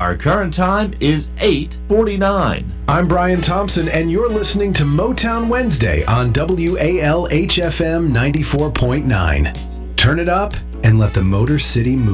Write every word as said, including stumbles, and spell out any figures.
Our current time is eight forty-nine. I'm Brian Thompson, and you're listening to Motown Wednesday on W A L H F M ninety-four point nine. Turn it up and let the Motor City move.